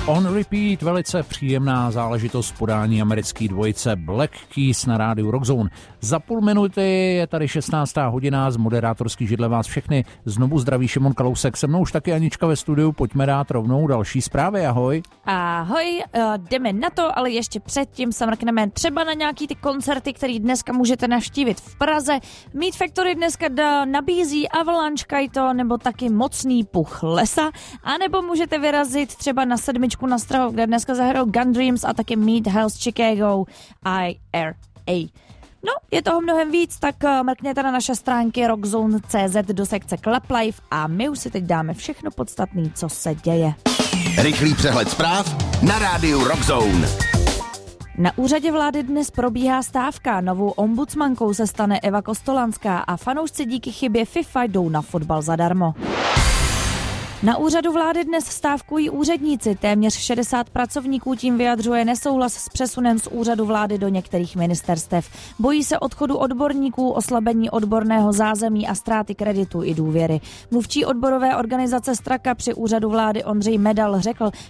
On Repeat, velice příjemná záležitost podání americké dvojice Black Keys na rádiu Rockzone. Za půl minuty je tady 16. hodina, z moderátorský židle vás všechny znovu zdraví Šimon Kalousek, se mnou už taky Anička ve studiu, pojďme dát rovnou další zprávy, ahoj. Ahoj, jdeme na to, ale ještě předtím se mrkneme třeba na nějaký ty koncerty, které dneska můžete navštívit v Praze. Meat Factory dneska nabízí Avalanche Kaito nebo taky Mocný puch lesa, anebo můžete vyrazit třeba na 7 na Strahov, kde dneska zahrajou Gun Dreams a taky Meat House Chicago IRA. No, je toho mnohem víc, tak mrkněte na naše stránky rockzone.cz do sekce Club Life a my už si teď dáme všechno podstatné, co se děje. Rychlý přehled zpráv na rádiu Rockzone. Na úřadě vlády dnes probíhá stávka, novou ombudsmankou se stane Eva Kostolanská a fanoušci díky chybě FIFA jdou na fotbal zadarmo. Na úřadu vlády dnes stávkují úředníci, téměř 60 pracovníků tím vyjadřuje nesouhlas s přesunem z úřadu vlády do některých ministerstev. Bojí se odchodu odborníků, oslabení odborného zázemí a ztráty kreditu i důvěry. Mluvčí odborové organizace Straka při úřadu vlády Ondřej Medal řekl,